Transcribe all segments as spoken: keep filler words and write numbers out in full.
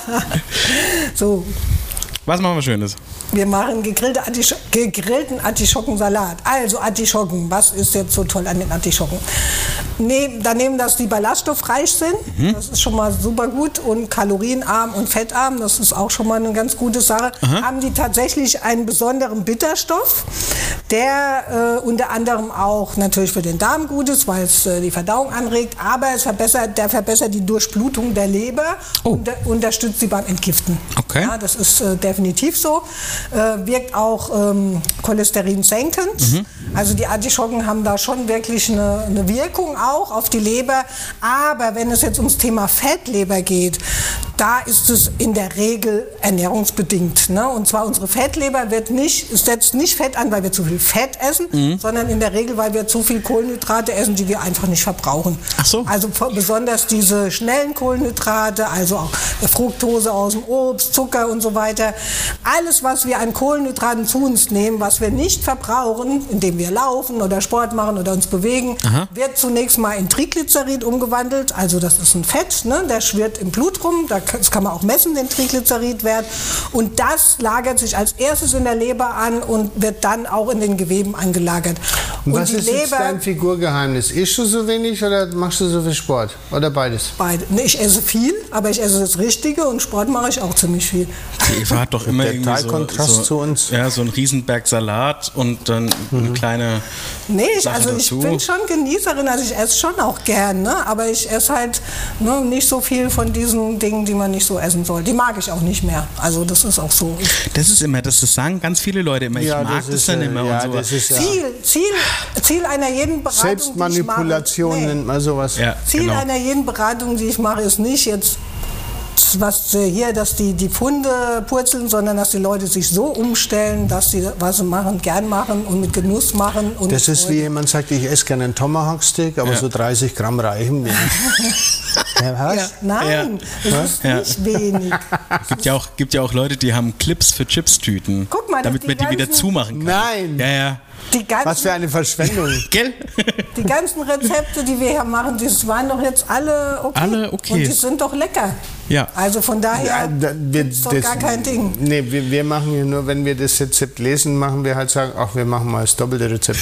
So. Was machen wir Schönes? Wir machen gegrillte Artisch- gegrillten Artischockensalat. Also Artischocken, was ist jetzt so toll an den Artischocken? Nee, daneben, dass die ballaststoffreich sind, mhm. das ist schon mal super gut, und kalorienarm und fettarm, das ist auch schon mal eine ganz gute Sache, Aha. haben die tatsächlich einen besonderen Bitterstoff, der äh, unter anderem auch natürlich für den Darm gut ist, weil es äh, die Verdauung anregt, aber es verbessert, der verbessert die Durchblutung der Leber oh. und der, unterstützt sie beim Entgiften. Okay. Ja, das ist äh, definitiv so. Äh, wirkt auch ähm, Cholesterin senkend. Mhm. Also die Artischocken haben da schon wirklich eine, eine Wirkung auch auf die Leber. Aber wenn es jetzt ums Thema Fettleber geht, da ist es in der Regel ernährungsbedingt. Ne? Und zwar unsere Fettleber wird nicht, setzt nicht Fett an, weil wir zu viel Fett essen, mhm. sondern in der Regel, weil wir zu viel Kohlenhydrate essen, die wir einfach nicht verbrauchen. Ach so. Also besonders diese schnellen Kohlenhydrate, also auch Fructose aus dem Obst, Zucker und so weiter. Alles, was wir an Kohlenhydraten zu uns nehmen, was wir nicht verbrauchen, indem wir laufen oder Sport machen oder uns bewegen, Aha. wird zunächst mal in Triglycerid umgewandelt. Also das ist ein Fett, ne? Der schwirrt im Blut rum. Da Das kann man auch messen, den Triglyceridwert. Und das lagert sich als erstes in der Leber an und wird dann auch in den Geweben angelagert. Und und was die ist Leber, jetzt dein Figurgeheimnis? Isst du so wenig oder machst du so viel Sport? Oder beides? Beide. Nee, ich esse viel, aber ich esse das Richtige, und Sport mache ich auch ziemlich viel. Die Eva hat doch immer der irgendwie so, Kontrast so, zu uns. Ja, so einen Riesenberg Salat und dann mhm. eine kleine Nee, ich, Sache also ich dazu. bin schon Genießerin, also ich esse schon auch gern, ne? Aber ich esse halt ne, nicht so viel von diesen Dingen, die man nicht so essen soll. Die mag ich auch nicht mehr. Also das ist auch so. Das ist immer, das sagen ganz viele Leute immer, ja, ich mag das, das ist, dann immer ja, und so. Das ist, ja. Ziel, Ziel, Ziel einer jeden Beratung, Selbstmanipulation die ich mache, nennt man sowas. Ja, Ziel genau. einer jeden Beratung, die ich mache, ist nicht jetzt was hier, dass die die Pfunde purzeln, sondern dass die Leute sich so umstellen, dass sie, was sie machen, gern machen und mit Genuss machen. Und das ist wie jemand sagt, ich esse gerne einen Tomahawk-Steak, aber ja. so dreißig Gramm reichen mir. Ja, was? Ja, nein, ja. das ist ja. nicht wenig. Es gibt ja auch, gibt ja auch Leute, die haben Clips für Chips-Tüten, Guck mal, damit man die wieder zumachen kann. Nein! Ja, ja. Die ganzen, was für eine Verschwendung. Gell? Die ganzen Rezepte, die wir hier machen, die waren doch jetzt alle okay. Alle okay. Und die sind doch lecker. Ja. Also von daher ja, da, wir, ist doch das, gar kein Ding. Nee, wir, wir machen hier nur, wenn wir das Rezept lesen, machen wir halt sagen, ach, wir machen mal das doppelte Rezept.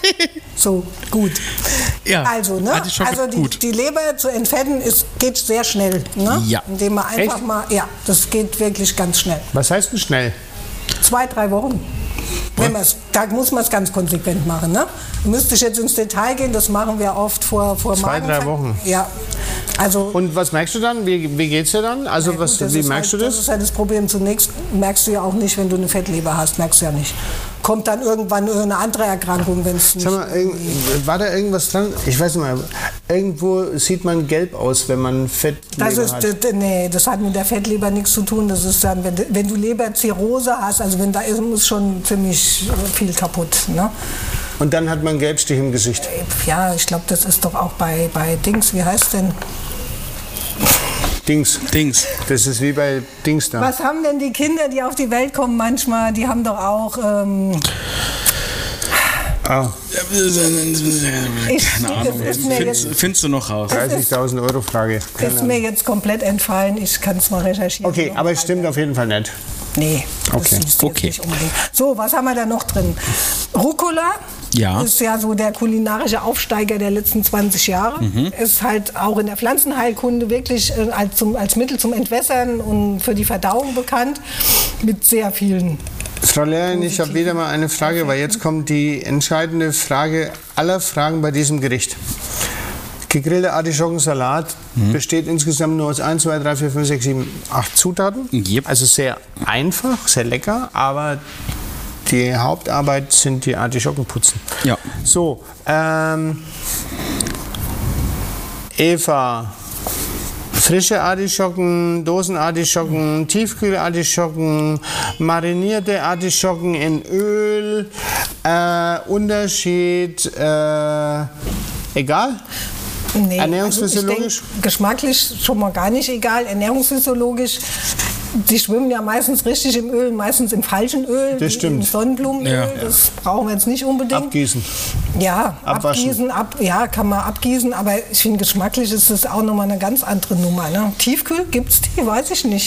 So, gut. Ja, also, ne? also die, gut. die Leber zu entfetten ist, geht sehr schnell. Ne? Ja. Indem man einfach Echt? mal, ja, das geht wirklich ganz schnell. Was heißt denn schnell? Zwei, drei Wochen. Wenn da muss man es ganz konsequent machen. Ne? Müsste ich jetzt ins Detail gehen, das machen wir oft vor, vor Zwei, Magenver- drei Wochen? Ja. Also, und was merkst du dann? Wie, wie geht es dir dann? Also ja, was, gut, wie merkst halt, du das? Das ist halt das Problem. Zunächst merkst du ja auch nicht, wenn du eine Fettleber hast. Merkst du ja nicht. Kommt dann irgendwann eine andere Erkrankung, wenn es nicht... Sag mal, irg- war da irgendwas dran? Ich weiß nicht mal. Irgendwo sieht man gelb aus, wenn man Fettleber das ist, hat. d- Nee, das hat mit der Fettleber nichts zu tun. Das ist dann, wenn, du- wenn du Leberzirrhose hast, also wenn da ist, ist schon ziemlich viel kaputt. Ne? Und dann hat man einen Gelbstich im Gesicht. Ja, ich glaube, das ist doch auch bei, bei Dings, wie heißt denn? Dings. Dings. Das ist wie bei Dings da. Was haben denn die Kinder, die auf die Welt kommen manchmal, die haben doch auch... Ähm, Oh. ich, Keine Ahnung. das ist mir Findest, jetzt, findest du noch raus? dreißigtausend Euro Frage. Keine ist Ahnung. mir jetzt komplett entfallen. Ich kann es mal recherchieren. Okay, aber es stimmt auf jeden Fall nicht. Nee, das Okay. siehst du jetzt Okay. nicht unbedingt. So, was haben wir da noch drin? Rucola Ja. ist ja so der kulinarische Aufsteiger der letzten zwanzig Jahre. Mhm. Ist halt auch in der Pflanzenheilkunde wirklich äh, als, zum, als Mittel zum Entwässern und für die Verdauung bekannt, mit sehr vielen. Frau Lehrerin, ich habe wieder mal eine Frage, weil jetzt kommt die entscheidende Frage aller Fragen bei diesem Gericht. Gegrillter Artischockensalat mhm. besteht insgesamt nur aus eins, zwei, drei, vier, fünf, sechs, sieben, acht Zutaten. Yep. Also sehr einfach, sehr lecker, aber die Hauptarbeit sind die Artischockenputzen. Ja. So, ähm, Eva, frische Artischocken, Dosenartischocken, Tiefkühlartischocken, marinierte Artischocken in Öl, äh, Unterschied, äh, egal? Nee, Ernährungsphysiologisch? Also ich denk, geschmacklich schon mal gar nicht egal. Ernährungsphysiologisch, die schwimmen ja meistens richtig im Öl, meistens im falschen Öl, Das stimmt. im Sonnenblumenöl. Ja. Das brauchen wir jetzt nicht unbedingt. Abgießen. Ja, Abwaschen. abgießen, ab, ja, kann man abgießen, aber ich finde, geschmacklich ist das auch nochmal eine ganz andere Nummer. Ne? Tiefkühl, gibt es die? Weiß ich nicht.